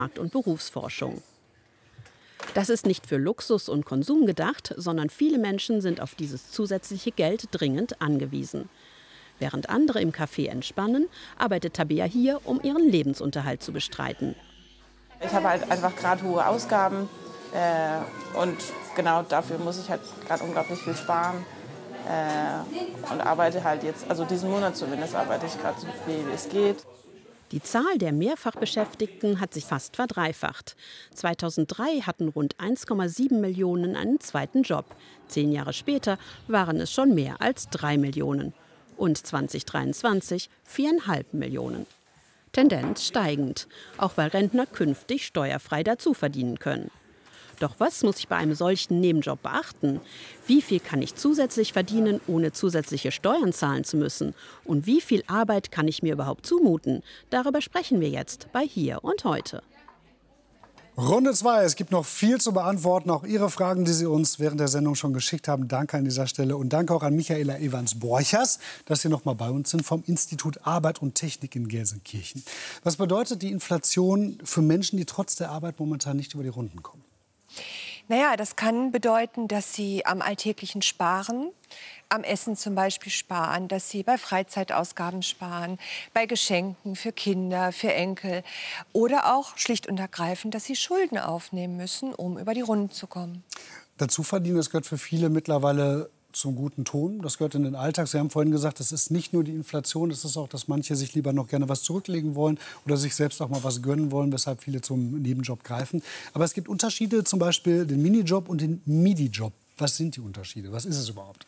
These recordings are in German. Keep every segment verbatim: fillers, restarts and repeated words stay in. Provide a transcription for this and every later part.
und Berufsforschung. Das ist nicht für Luxus und Konsum gedacht, sondern viele Menschen sind auf dieses zusätzliche Geld dringend angewiesen. Während andere im Café entspannen, arbeitet Tabea hier, um ihren Lebensunterhalt zu bestreiten. Ich habe halt einfach gerade hohe Ausgaben äh, und genau dafür muss ich halt gerade unglaublich viel sparen äh, und arbeite halt jetzt, also diesen Monat zumindest, arbeite ich gerade so viel wie es geht. Die Zahl der Mehrfachbeschäftigten hat sich fast verdreifacht. zweitausenddrei hatten rund eins Komma sieben Millionen einen zweiten Job. Zehn Jahre später waren es schon mehr als drei Millionen. Und zweitausenddreiundzwanzig viereinhalb Millionen. Tendenz steigend, auch weil Rentner künftig steuerfrei dazu verdienen können. Doch was muss ich bei einem solchen Nebenjob beachten? Wie viel kann ich zusätzlich verdienen, ohne zusätzliche Steuern zahlen zu müssen? Und wie viel Arbeit kann ich mir überhaupt zumuten? Darüber sprechen wir jetzt bei Hier und Heute. Runde zwei. Es gibt noch viel zu beantworten. Auch Ihre Fragen, die Sie uns während der Sendung schon geschickt haben. Danke an dieser Stelle. Und danke auch an Michaela Evans-Borchers, dass Sie noch mal bei uns sind vom Institut Arbeit und Technik in Gelsenkirchen. Was bedeutet die Inflation für Menschen, die trotz der Arbeit momentan nicht über die Runden kommen? Naja, das kann bedeuten, dass sie am Alltäglichen sparen, am Essen zum Beispiel sparen, dass sie bei Freizeitausgaben sparen, bei Geschenken für Kinder, für Enkel oder auch schlicht und ergreifend, dass sie Schulden aufnehmen müssen, um über die Runden zu kommen. Dazu verdienen, das gehört für viele mittlerweile zum guten Ton. Das gehört in den Alltag. Sie haben vorhin gesagt, es ist nicht nur die Inflation, es ist auch, dass manche sich lieber noch gerne was zurücklegen wollen oder sich selbst auch mal was gönnen wollen, weshalb viele zum Nebenjob greifen. Aber es gibt Unterschiede, zum Beispiel den Minijob und den Midi-Job. Was sind die Unterschiede? Was ist es überhaupt?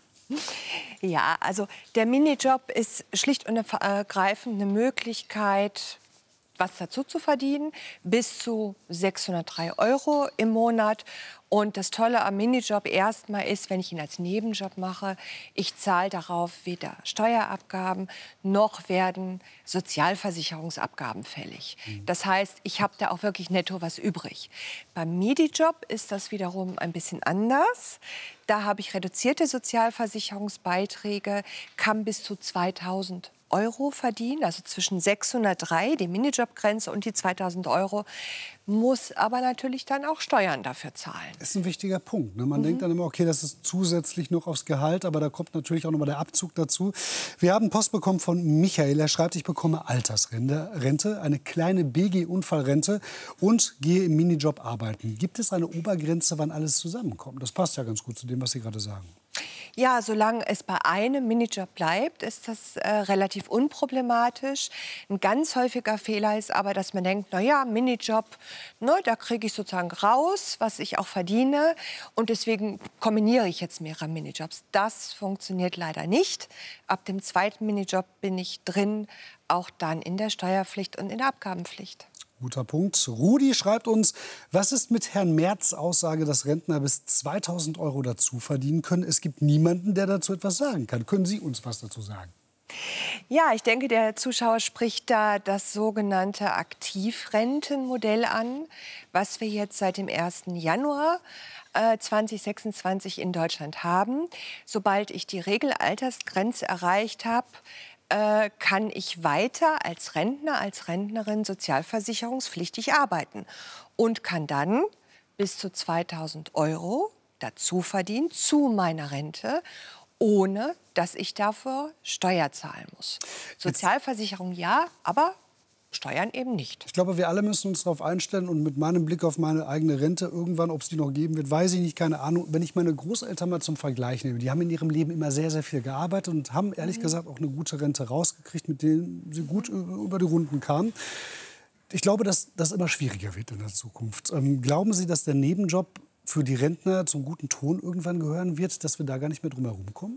Ja, also der Minijob ist schlicht und ergreifend eine Möglichkeit, was dazu zu verdienen, bis zu sechshundertdrei Euro im Monat. Und das Tolle am Minijob erstmal ist, wenn ich ihn als Nebenjob mache, ich zahle darauf weder Steuerabgaben noch werden Sozialversicherungsabgaben fällig. Das heißt, ich habe da auch wirklich netto was übrig. Beim Minijob ist das wiederum ein bisschen anders. Da habe ich reduzierte Sozialversicherungsbeiträge, kann bis zu zweitausend Euro verdienen, also zwischen sechshundertdrei, die Minijobgrenze, und die zweitausend Euro, muss aber natürlich dann auch Steuern dafür zahlen. Das ist ein wichtiger Punkt. Ne? Man mhm. denkt dann immer, okay, das ist zusätzlich noch aufs Gehalt, aber da kommt natürlich auch noch mal der Abzug dazu. Wir haben Post bekommen von Michael. Er schreibt, ich bekomme Altersrente, Rente, eine kleine B G-Unfallrente und gehe im Minijob arbeiten. Gibt es eine Obergrenze, wann alles zusammenkommt? Das passt ja ganz gut zu dem, was Sie gerade sagen. Ja, solange es bei einem Minijob bleibt, ist das äh, relativ unproblematisch. Ein ganz häufiger Fehler ist aber, dass man denkt, na ja, Minijob, ne, da kriege ich sozusagen raus, was ich auch verdiene. Und deswegen kombiniere ich jetzt mehrere Minijobs. Das funktioniert leider nicht. Ab dem zweiten Minijob bin ich drin, auch dann in der Steuerpflicht und in der Abgabenpflicht. Guter Punkt. Rudi schreibt uns, was ist mit Herrn Merz' Aussage, dass Rentner bis zweitausend Euro dazu verdienen können? Es gibt niemanden, der dazu etwas sagen kann. Können Sie uns was dazu sagen? Ja, ich denke, der Zuschauer spricht da das sogenannte Aktivrentenmodell an, was wir jetzt seit dem ersten Januar zweitausendsechsundzwanzig in Deutschland haben. Sobald ich die Regelaltersgrenze erreicht habe, kann ich weiter als Rentner, als Rentnerin sozialversicherungspflichtig arbeiten und kann dann bis zu zweitausend Euro dazu verdienen zu meiner Rente, ohne dass ich dafür Steuer zahlen muss. Sozialversicherung ja, aber Steuern eben nicht. Ich glaube, wir alle müssen uns darauf einstellen. Und mit meinem Blick auf meine eigene Rente, irgendwann, ob es die noch geben wird, weiß ich nicht, keine Ahnung. Wenn ich meine Großeltern mal zum Vergleich nehme, die haben in ihrem Leben immer sehr, sehr viel gearbeitet und haben, ehrlich mhm. gesagt, auch eine gute Rente rausgekriegt, mit denen sie gut über die Runden kamen. Ich glaube, dass das immer schwieriger wird in der Zukunft. Ähm, glauben Sie, dass der Nebenjob für die Rentner zum guten Ton irgendwann gehören wird, dass wir da gar nicht mehr drum herum kommen?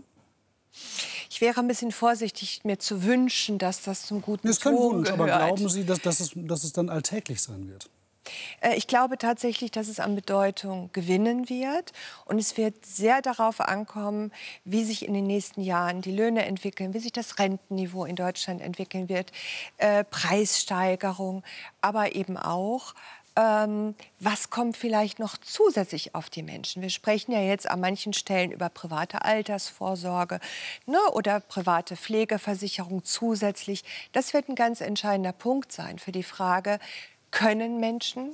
Ich wäre ein bisschen vorsichtig, mir zu wünschen, dass das zum guten das ist kein Ton Wunsch, gehört. Aber glauben Sie, dass, dass, es, dass es dann alltäglich sein wird? Ich glaube tatsächlich, dass es an Bedeutung gewinnen wird. Und es wird sehr darauf ankommen, wie sich in den nächsten Jahren die Löhne entwickeln, wie sich das Rentenniveau in Deutschland entwickeln wird, äh, Preissteigerung, aber eben auch, Ähm, was kommt vielleicht noch zusätzlich auf die Menschen? Wir sprechen ja jetzt an manchen Stellen über private Altersvorsorge, ne, oder private Pflegeversicherung zusätzlich. Das wird ein ganz entscheidender Punkt sein für die Frage, können Menschen